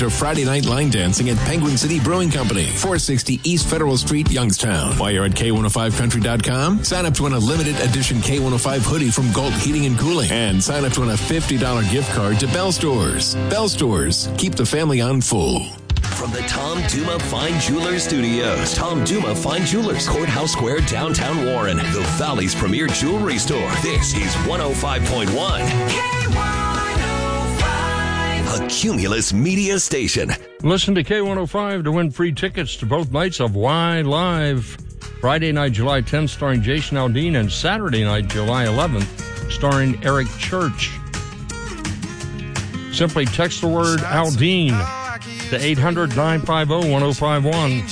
to Friday night line dancing at Penguin City Brewing Company, 460 East Federal Street, Youngstown. While you're at K105Country.com, sign up to win a limited edition K105 hoodie from Galt Heating and Cooling, and sign up to win a $50 gift card to Bell Stores. Bell Stores, keep the family on full. From the Tom Duma Fine Jewelers Studios, Tom Duma Fine Jewelers, Courthouse Square, downtown Warren, the Valley's premier jewelry store. This is 105.1 K105, a Cumulus Media station. Listen to K105 to win free tickets to both nights of Y Live. Friday night, July 10th, starring Jason Aldean, and Saturday night, July 11th, starring Eric Church. Simply text the word Aldean to 800-950-1051.